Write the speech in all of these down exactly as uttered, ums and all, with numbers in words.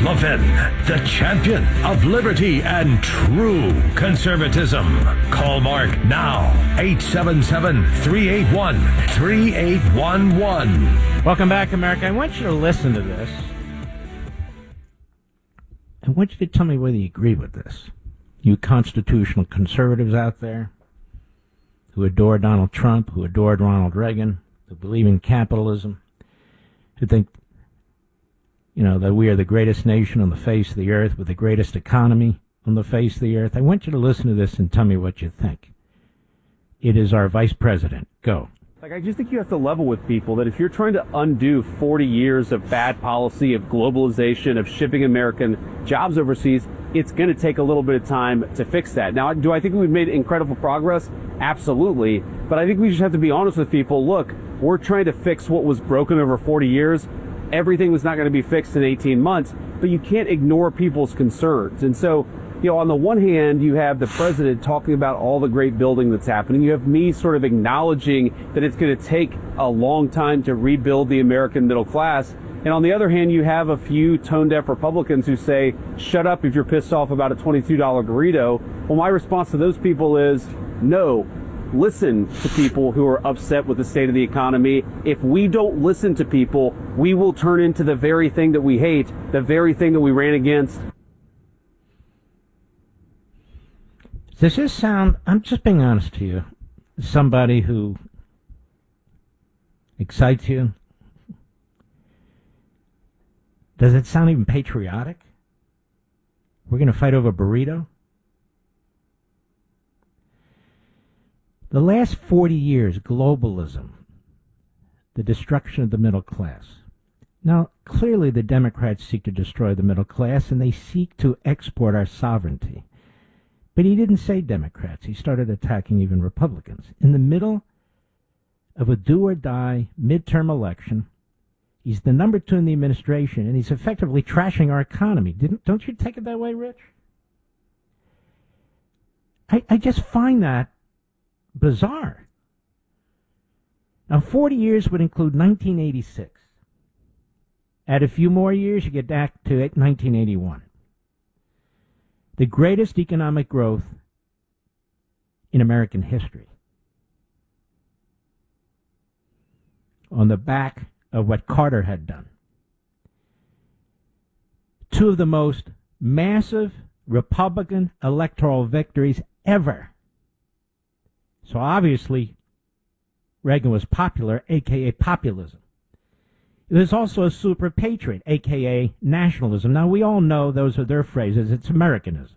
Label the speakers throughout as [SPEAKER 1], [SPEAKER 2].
[SPEAKER 1] Levin, the champion of liberty and true conservatism. Call Mark now, eight seven seven, three eight one, three eight one one.
[SPEAKER 2] Welcome back, America. I want you to listen to this. I want you to tell me whether you agree with this. You constitutional conservatives out there who adore Donald Trump, who adored Ronald Reagan, who believe in capitalism, who think, you know, that we are the greatest nation on the face of the earth with the greatest economy on the face of the earth. I want you to listen to this and tell me what you think. It is our vice president. Go.
[SPEAKER 3] Like, I just think you have to level with people that if you're trying to undo forty years of bad policy, of globalization, of shipping American jobs overseas, it's going to take a little bit of time to fix that. Now, do I think we've made incredible progress? Absolutely. But I think we just have to be honest with people. Look, we're trying to fix what was broken over forty years. Everything was not going to be fixed in eighteen months, but you can't ignore people's concerns. And so, you know, on the one hand, you have the president talking about all the great building that's happening. You have me sort of acknowledging that it's going to take a long time to rebuild the American middle class. And on the other hand, you have a few tone-deaf Republicans who say, shut up if you're pissed off about a twenty-two dollar burrito. Well, my response to those people is, no. Listen to people who are upset with the state of the economy. If we don't listen to people, we will turn into the very thing that we hate, the very thing that we ran against.
[SPEAKER 2] Does this sound, I'm just being honest to you, somebody who excites you? Does it sound even patriotic? We're going to fight over burrito? The last forty years, globalism, the destruction of the middle class. Now, clearly the Democrats seek to destroy the middle class, and they seek to export our sovereignty. But he didn't say Democrats. He started attacking even Republicans. In the middle of a do-or-die midterm election, he's the number two in the administration, and he's effectively trashing our economy. Didn't, don't you take it that way, Rich? I, I just find that bizarre. Now, forty years would include nineteen eighty-six. Add a few more years, you get back to nineteen eighty-one. The greatest economic growth in American history. On the back of what Carter had done. Two of the most massive Republican electoral victories ever. So obviously, Reagan was popular, a k a populism. There's also a super patriot, a k a nationalism. Now, we all know those are their phrases. It's Americanism.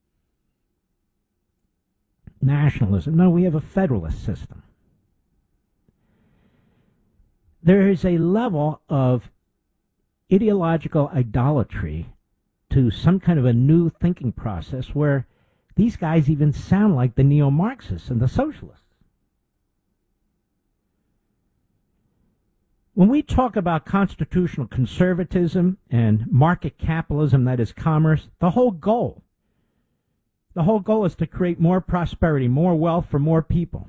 [SPEAKER 2] Nationalism. No, we have a federalist system. There is a level of ideological idolatry to some kind of a new thinking process where these guys even sound like the neo-Marxists and the socialists. When we talk about constitutional conservatism and market capitalism, that is commerce, the whole goal, the whole goal is to create more prosperity, more wealth for more people.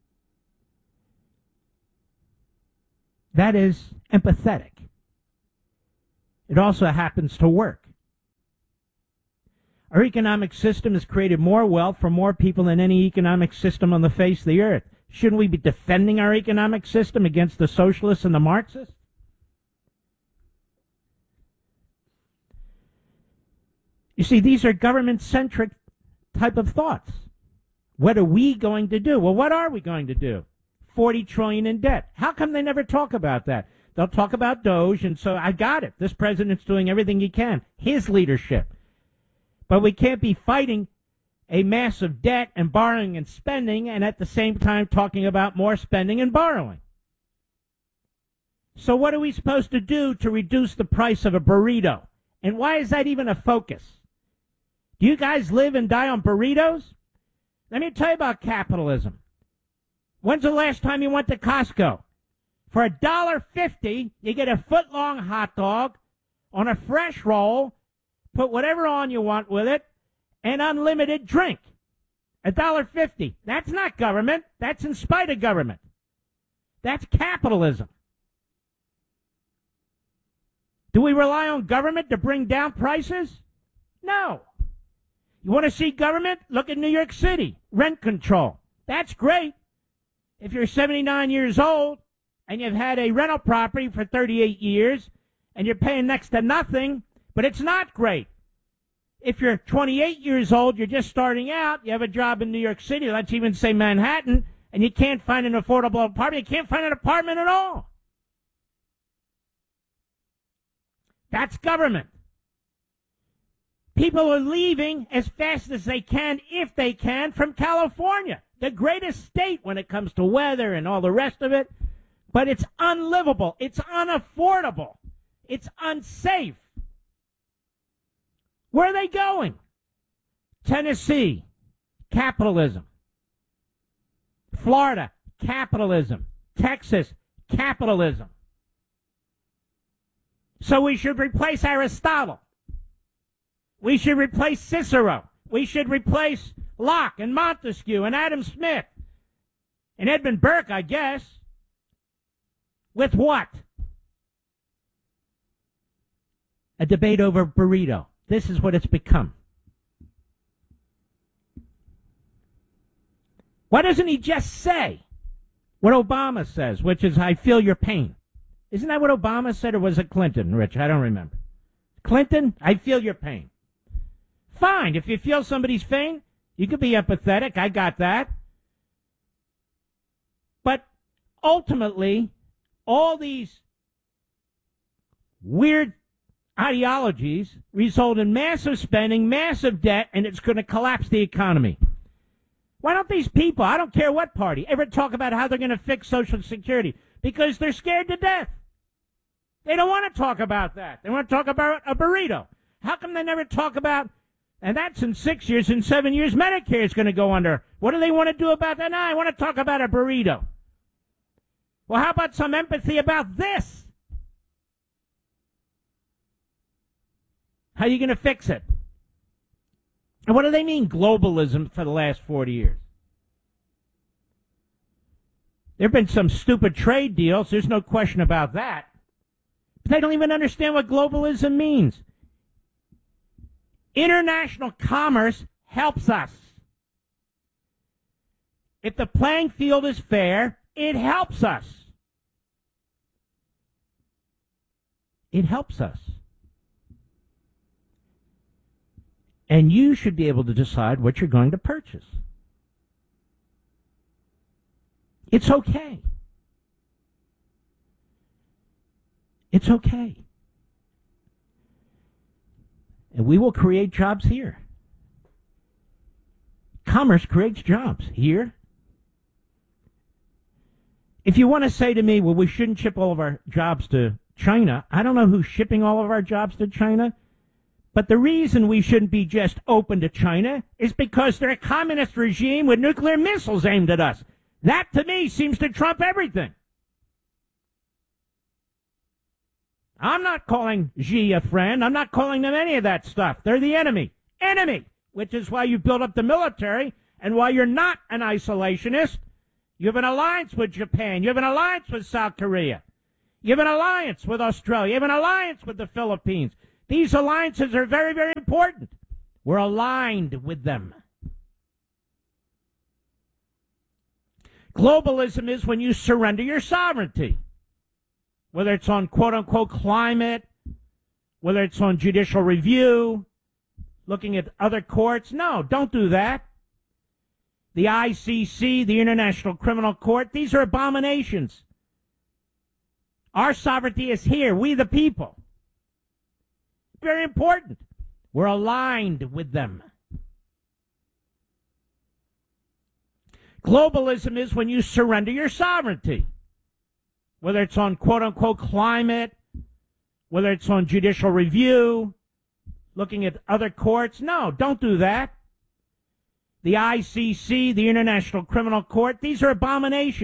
[SPEAKER 2] That is empathetic. It also happens to work. Our economic system has created more wealth for more people than any economic system on the face of the earth. Shouldn't we be defending our economic system against the socialists and the Marxists? You see, these are government-centric type of thoughts. What are we going to do? Well, what are we going to do? forty trillion dollars in debt. How come they never talk about that? They'll talk about Doge, and so I got it. This president's doing everything he can. His leadership. But we can't be fighting a massive debt and borrowing and spending and at the same time talking about more spending and borrowing. So what are we supposed to do to reduce the price of a burrito? And why is that even a focus? Do you guys live and die on burritos? Let me tell you about capitalism. When's the last time you went to Costco? For a dollar fifty, you get a foot-long hot dog on a fresh roll, put whatever on you want with it, and unlimited drink. A dollar fifty. That's not government. That's in spite of government. That's capitalism. Do we rely on government to bring down prices? No. You want to see government? Look at New York City. Rent control. That's great. If you're seventy-nine years old and you've had a rental property for thirty-eight years and you're paying next to nothing, but it's not great. If you're twenty-eight years old, you're just starting out, you have a job in New York City, let's even say Manhattan, and you can't find an affordable apartment, you can't find an apartment at all. That's government. People are leaving as fast as they can, if they can, from California, the greatest state when it comes to weather and all the rest of it. But it's unlivable. It's unaffordable. It's unsafe. Where are they going? Tennessee, capitalism. Florida, capitalism. Texas, capitalism. So we should replace Aristotle. We should replace Cicero. We should replace Locke and Montesquieu and Adam Smith and Edmund Burke, I guess. With what? A debate over burrito. This is what it's become. Why doesn't he just say what Obama says, which is, I feel your pain? Isn't that what Obama said, or was it Clinton, Rich? I don't remember. Clinton, I feel your pain. Fine. If you feel somebody's pain, you could be empathetic. I got that. But ultimately, all these weird ideologies result in massive spending, massive debt, and it's going to collapse the economy. Why don't these people, I don't care what party, ever talk about how they're going to fix Social Security? Because they're scared to death. They don't want to talk about that. They want to talk about a burrito. How come they never talk about, and that's in six years, in seven years, Medicare is going to go under. What do they want to do about that? No, I want to talk about a burrito. Well, how about some empathy about this? How are you going to fix it? And what do they mean, globalism, for the last forty years? There have been some stupid trade deals. There's no question about that. But they don't even understand what globalism means. International commerce helps us. If the playing field is fair, it helps us. It helps us. And you should be able to decide what you're going to purchase. It's okay. It's okay. And we will create jobs here. Commerce creates jobs here. If you want to say to me, well, we shouldn't ship all of our jobs to China, I don't know who's shipping all of our jobs to China. But the reason we shouldn't be just open to China is because they're a communist regime with nuclear missiles aimed at us. That, to me, seems to trump everything. I'm not calling Xi a friend. I'm not calling them any of that stuff. They're the enemy. Enemy! Which is why you built up the military and why you're not an isolationist. You have an alliance with Japan. You have an alliance with South Korea. You have an alliance with Australia. You have an alliance with the Philippines. These alliances are very, very important. We're aligned with them. Globalism is when you surrender your sovereignty, whether it's on quote-unquote climate, whether it's on judicial review, looking at other courts. No, don't do that. The I C C, the International Criminal Court, these are abominations. Our sovereignty is here, we the people. Very important. We're aligned with them. Globalism is when you surrender your sovereignty, whether it's on quote-unquote climate, whether it's on judicial review, looking at other courts. No, don't do that. The I C C, the International Criminal Court, these are abominations.